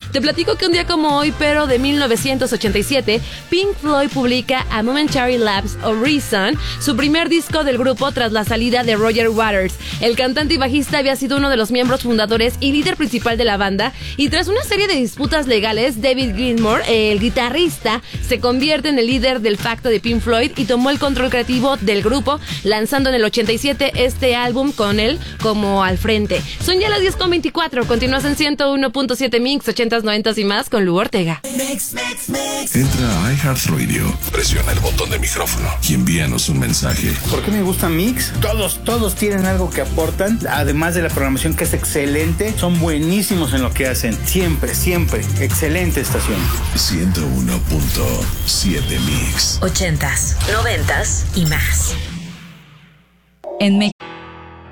Te platico que un día como hoy, pero de 1987, Pink Floyd publica A Momentary Lapse of Reason, su primer disco del grupo tras la salida de Roger Waters. El cantante y bajista había sido uno de los miembros fundadores y líder principal de la banda, y tras una serie de disputas legales, David Gilmour, el guitarrista, se convierte en el líder del facto de Pink Floyd y tomó el control creativo del grupo, lanzando en el 87 este álbum con él como al frente. Son ya las 10:24, continúas en 101.7 Mix, 80s, 90s y más con Lu Ortega. Entra a iHeartRadio, presiona el botón de micrófono y envíanos un mensaje. ¿Por qué me gusta Mix? Todos tienen algo que aportan, además de la programación que es excelente, son buenísimos en lo que hacen, siempre, excelente estación. 101.7 Mix. 80s, 90s y más. En México.